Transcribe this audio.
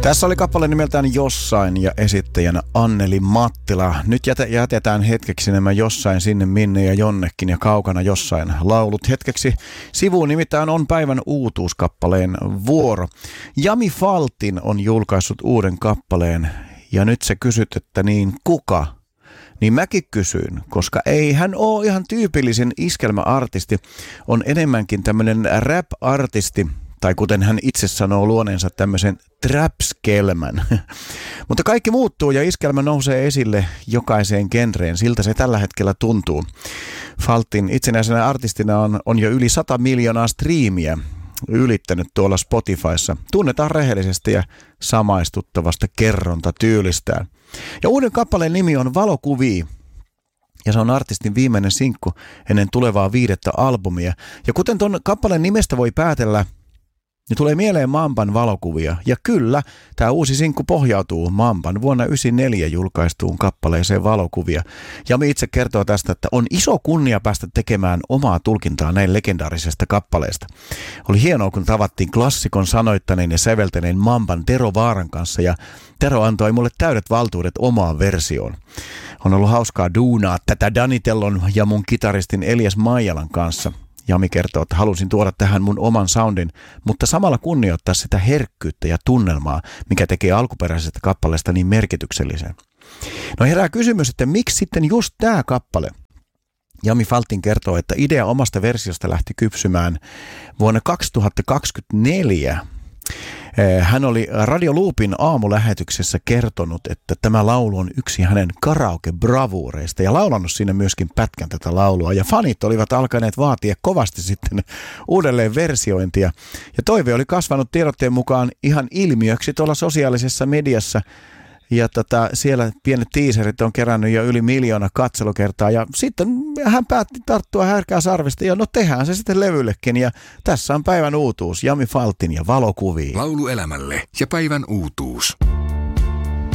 Tässä oli kappale nimeltään Jossain ja esittäjänä Anneli Mattila. Nyt jätetään hetkeksi nämä jossain sinne minne ja jonnekin ja kaukana jossain laulut hetkeksi sivuun. Nimittäin on päivän uutuuskappaleen vuoro. Jami Faltin on julkaissut uuden kappaleen ja nyt sä kysyt, että niin kuka? Niin mäkin kysyin, koska ei hän ole ihan tyypillisen iskelmäartisti, on enemmänkin tämmöinen rap-artisti, tai kuten hän itse sanoo luoneensa tämmöisen trapskelmän. Mutta kaikki muuttuu ja iskelmä nousee esille jokaiseen genreen, siltä se tällä hetkellä tuntuu. Faltin itsenäisenä artistina on jo yli 100 miljoonaa striimiä ylittänyt tuolla Spotifyssa. Tunnetaan rehellisestä ja samaistuttavasta kerrontatyylistään. Ja uuden kappaleen nimi on Valokuvia. Ja se on artistin viimeinen sinkku ennen tulevaa 5. albumia. Ja kuten ton kappaleen nimestä voi päätellä, niin tulee mieleen Mamban valokuvia. Ja kyllä, tämä uusi sinkku pohjautuu Mamban vuonna 1994 julkaistuun kappaleeseen Valokuvia. Jami itse kertoo tästä, että on iso kunnia päästä tekemään omaa tulkintaa näin legendaarisesta kappaleesta. Oli hienoa, kun tavattiin klassikon sanoittaneen ja säveltäneen Mamban Tero Vaaran kanssa, ja Tero antoi mulle täydet valtuudet omaan versioon. On ollut hauskaa duunaa tätä Danitellon ja mun kitaristin Elias Maijalan kanssa. Jami kertoo, että halusin tuoda tähän mun oman soundin, mutta samalla kunnioittaa sitä herkkyyttä ja tunnelmaa, mikä tekee alkuperäisestä kappaleesta niin merkityksellisen. No herää kysymys, että miksi sitten just tämä kappale? Jami Faltin kertoo, että idea omasta versiosta lähti kypsymään vuonna 2024. Hän oli Radio Loopin aamulähetyksessä kertonut, että tämä laulu on yksi hänen karaoke-bravuureista ja laulannut siinä myöskin pätkän tätä laulua. Ja fanit olivat alkaneet vaatia kovasti sitten uudelleen versiointia. Ja toive oli kasvanut tiedotteen mukaan ihan ilmiöksi tuolla sosiaalisessa mediassa. Ja siellä pienet teaserit on kerännyt jo yli 1 miljoona katselukertaa ja sitten hän päätti tarttua härkää sarvista ja no tehdään se sitten levyllekin ja tässä on päivän uutuus Jami Faltin ja Valokuvia. Lauluelämälle ja päivän uutuus.